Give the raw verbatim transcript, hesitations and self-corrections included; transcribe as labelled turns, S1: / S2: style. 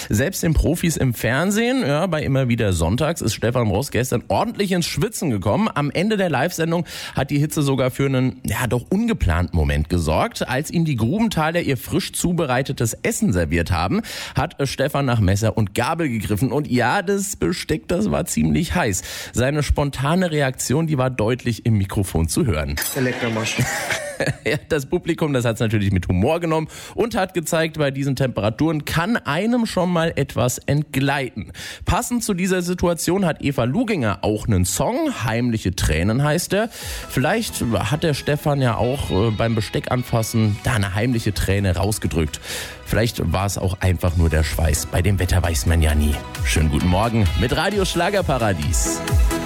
S1: Selbst den Profis im Fernsehen, ja, bei immer wieder sonntags, ist Stefan Ross gestern ordentlich ins Schwitzen gekommen. Am Ende der Live-Sendung hat die Hitze sogar für einen, ja, doch ungeplanten Moment gesorgt. Als ihm die Grubenthaler ihr frisch zubereitetes Essen serviert haben, hat Stefan nach Messer und Gabel gegriffen. Und ja, das Besteck, das war ziemlich heiß. Seine spontane Reaktion, die war deutlich im Mikrofon zu hören.
S2: Der Leckermasch.
S1: Ja, das Publikum, das hat es natürlich mit Humor genommen und hat gezeigt, bei diesen Temperaturen kann einem schon mal etwas entgleiten. Passend zu dieser Situation hat Eva Luginger auch einen Song, Heimliche Tränen heißt er. Vielleicht hat der Stefan ja auch äh, beim Besteck anfassen da eine heimliche Träne rausgedrückt. Vielleicht war es auch einfach nur der Schweiß. Bei dem Wetter weiß man ja nie. Schönen guten Morgen mit Radio Schlagerparadies.